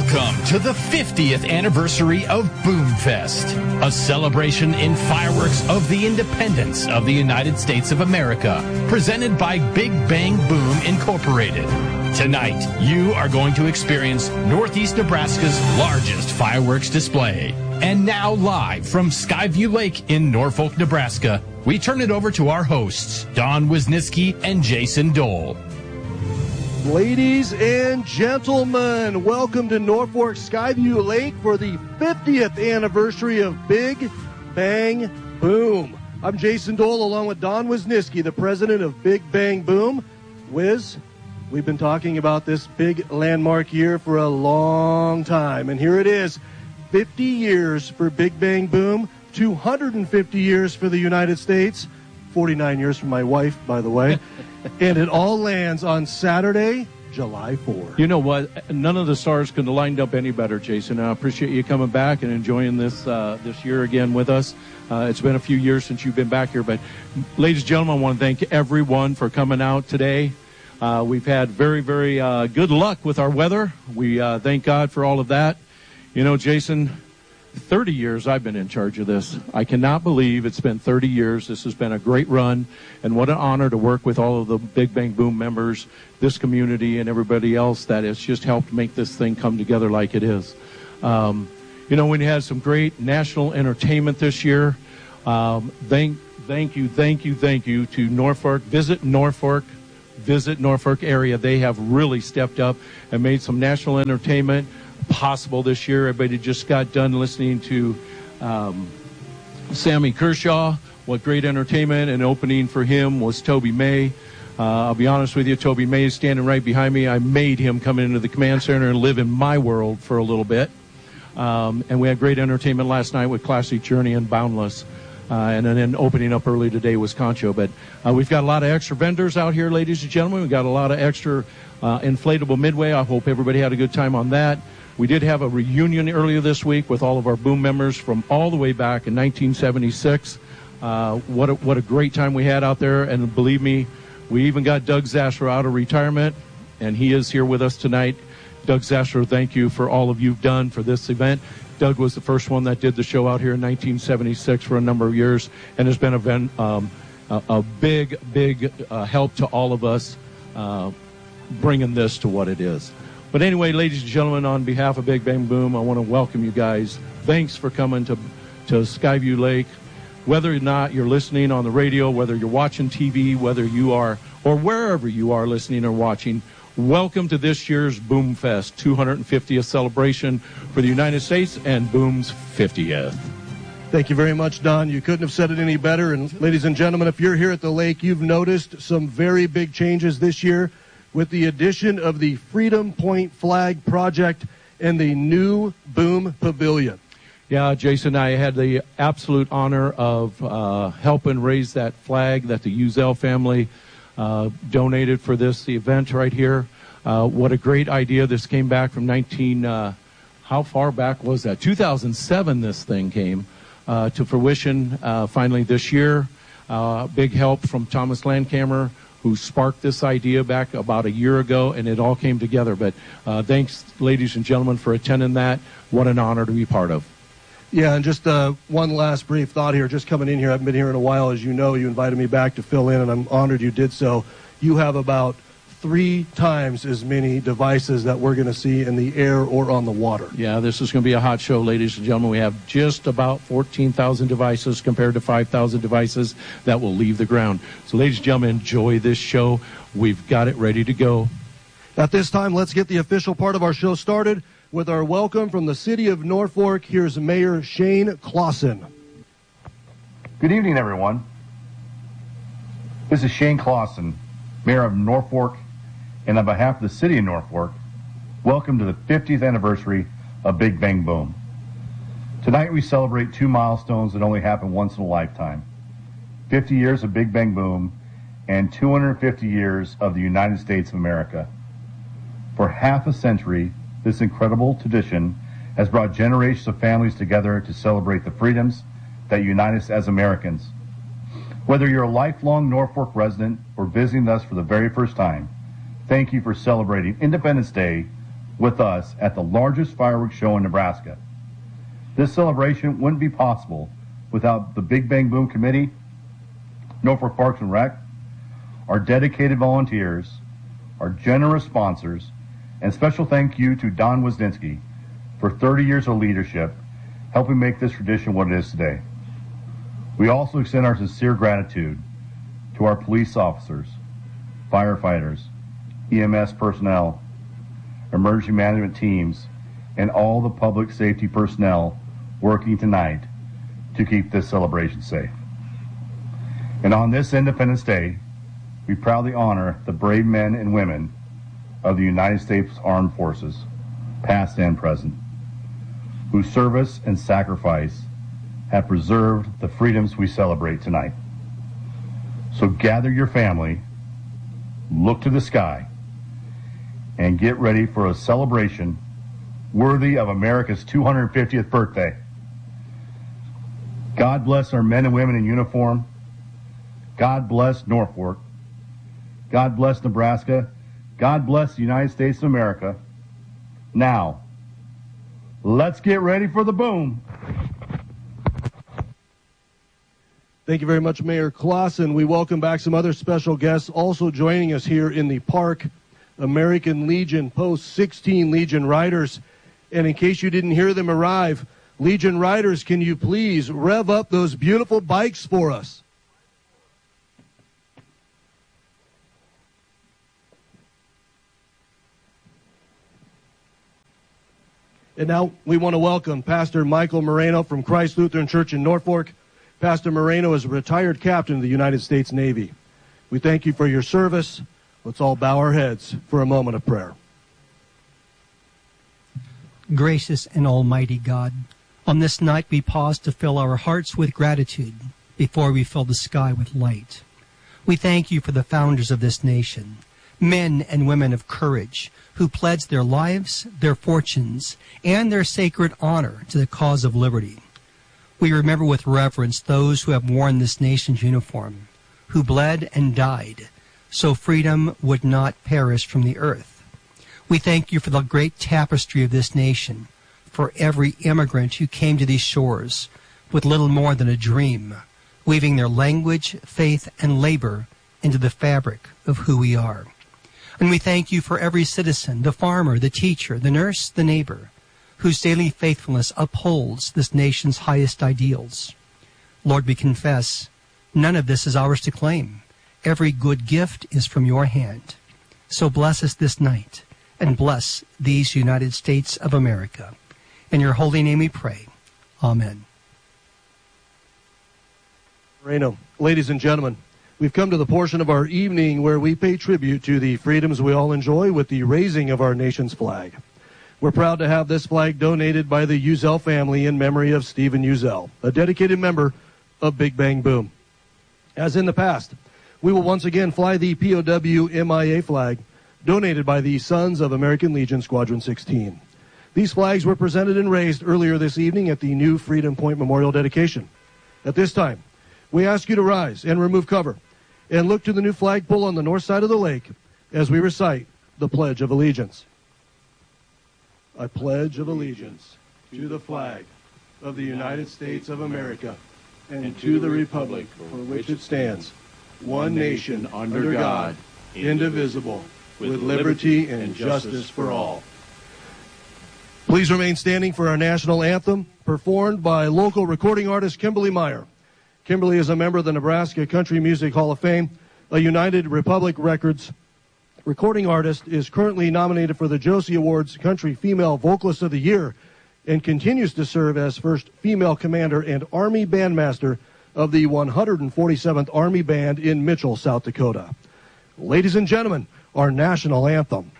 Welcome to the 50th anniversary of Boomfest, a celebration in fireworks of the independence of the United States of America, presented by Big Bang Boom Incorporated. Tonight, you are going to experience Northeast Nebraska's largest fireworks display. And now live from Skyview Lake in Norfolk, Nebraska, we turn it over to our hosts, Don Wisniewski and Jason Dole. Ladies and gentlemen, welcome to Norfolk Skyview Lake for the 50th anniversary of Big Bang Boom. I'm Jason Dole along with Don Wisniewski, the president of Big Bang Boom. Wiz, we've been talking about this big landmark year for a long time, and here it is, 50 years for Big Bang Boom, 250 years for the United States, 49 years for my wife, by the way. And it all lands on Saturday, July 4. You know what? None of the stars could have lined up any better, Jason. I appreciate you coming back and enjoying this year again with us. It's been a few years since you've been back here. But, ladies and gentlemen, I want to thank everyone for coming out today. We've had very, very good luck with our weather. We thank God for all of that. You know, Jason, 30 years I've been in charge of this. I cannot believe it's been 30 years. This has been a great run, and what an honor to work with all of the Big Bang Boom members, this community, and everybody else that has just helped make this thing come together like it is. You know, we had some great national entertainment this year. Thank you to Norfolk. Visit Norfolk area. They have really stepped up and made some national entertainment possible this year. Everybody just got done listening to Sammy Kershaw. What great entertainment, and opening for him was Toby May. I'll be honest with you, Toby May is standing right behind me. I made him come into the command center and live in my world for a little bit. And we had great entertainment last night with Classic Journey and Boundless. And then opening up early today was Concho. But we've got a lot of extra vendors out here, ladies and gentlemen. We've got a lot of extra inflatable midway. I hope everybody had a good time on that. We did have a reunion earlier this week with all of our Boom members from all the way back in 1976. What a great time we had out there. And believe me, we even got Doug Zastrow out of retirement, and he is here with us tonight. Doug Zastrow, thank you for all of you've done for this event. Doug was the first one that did the show out here in 1976 for a number of years, and has been a big help to all of us bringing this to what it is. But anyway, ladies and gentlemen, on behalf of Big Bang Boom, I want to welcome you guys. Thanks for coming to Skyview Lake. Whether or not you're listening on the radio, whether you're watching TV, whether you are, or wherever you are listening or watching, welcome to this year's Boom Fest, 250th celebration for the United States and Boom's 50th. Thank you very much, Don. You couldn't have said it any better. And ladies and gentlemen, if you're here at the lake, you've noticed some very big changes this year with the addition of the Freedom Point Flag Project and the new Boom Pavilion. Yeah, Jason, I had the absolute honor of helping raise that flag that the Uzel family donated for the event right here. What a great idea. This came back from how far back was that? 2007 this thing came to fruition finally this year. Big help from Thomas Landkamer, who sparked this idea back about a year ago, and it all came together. But thanks, ladies and gentlemen, for attending that. What an honor to be part of. Yeah, and just one last brief thought here, just coming in here. I haven't been here in a while. As you know, you invited me back to fill in, and I'm honored you did so. You have about 3 times as many devices that we're going to see in the air or on the water. Yeah, this is going to be a hot show, ladies and gentlemen. We have just about 14,000 devices compared to 5,000 devices that will leave the ground. So, ladies and gentlemen, enjoy this show. We've got it ready to go. At this time, let's get the official part of our show started with our welcome from the city of Norfolk. Here's Mayor Shane Clausen. Good evening, everyone. This is Shane Clausen, Mayor of Norfolk, and on behalf of the city of Norfolk, welcome to the 50th anniversary of Big Bang Boom. Tonight we celebrate 2 milestones that only happen once in a lifetime. 50 years of Big Bang Boom and 250 years of the United States of America. For half a century, this incredible tradition has brought generations of families together to celebrate the freedoms that unite us as Americans. Whether you're a lifelong Norfolk resident or visiting us for the very first time, thank you for celebrating Independence Day with us at the largest fireworks show in Nebraska. This celebration wouldn't be possible without the Big Bang Boom Committee, Norfolk Parks and Rec, our dedicated volunteers, our generous sponsors, and special thank you to Don Wisniewski for 30 years of leadership, helping make this tradition what it is today. We also extend our sincere gratitude to our police officers, firefighters, EMS personnel, emergency management teams, and all the public safety personnel working tonight to keep this celebration safe. And on this Independence Day, we proudly honor the brave men and women of the United States Armed Forces, past and present, whose service and sacrifice have preserved the freedoms we celebrate tonight. So gather your family, look to the sky, and get ready for a celebration worthy of America's 250th birthday. God bless our men and women in uniform. God bless Norfolk. God bless Nebraska. God bless the United States of America. Now, let's get ready for the boom. Thank you very much, Mayor Clausen. We welcome back some other special guests also joining us here in the park. American Legion Post 16 Legion Riders. And in case you didn't hear them arrive, Legion Riders, can you please rev up those beautiful bikes for us? And now we want to welcome Pastor Michael Moreno from Christ Lutheran Church in Norfolk. Pastor Moreno is a retired captain of the United States Navy. We thank you for your service. Let's all bow our heads for a moment of prayer. Gracious and almighty God, on this night we pause to fill our hearts with gratitude before we fill the sky with light. We thank you for the founders of this nation, men and women of courage who pledged their lives, their fortunes, and their sacred honor to the cause of liberty. We remember with reverence those who have worn this nation's uniform, who bled and died, so freedom would not perish from the earth. We thank you for the great tapestry of this nation, for every immigrant who came to these shores with little more than a dream, weaving their language, faith, and labor into the fabric of who we are. And we thank you for every citizen, the farmer, the teacher, the nurse, the neighbor, whose daily faithfulness upholds this nation's highest ideals. Lord, we confess, none of this is ours to claim. Every good gift is from your hand. So bless us this night, and bless these United States of America. In your holy name we pray. Amen. Moreno, ladies and gentlemen, we've come to the portion of our evening where we pay tribute to the freedoms we all enjoy with the raising of our nation's flag. We're proud to have this flag donated by the Uzel family in memory of Stephen Uzel, a dedicated member of Big Bang Boom. As in the past, we will once again fly the POW MIA flag donated by the Sons of American Legion Squadron 16. These flags were presented and raised earlier this evening at the new Freedom Point Memorial dedication. At this time, we ask you to rise and remove cover and look to the new flagpole on the north side of the lake as we recite the Pledge of Allegiance. I pledge of allegiance to the flag of the United States of America and to the republic for which it stands, one nation under God, indivisible, with liberty and justice for all. Please remain standing for our national anthem, performed by local recording artist Kimberly Meyer. Kimberly is a member of the Nebraska Country Music Hall of Fame, a United Republic Records recording artist, is currently nominated for the Josie Awards Country Female Vocalist of the Year, and continues to serve as first female commander and Army bandmaster of the 147th Army Band in Mitchell, South Dakota. Ladies and gentlemen, our national anthem.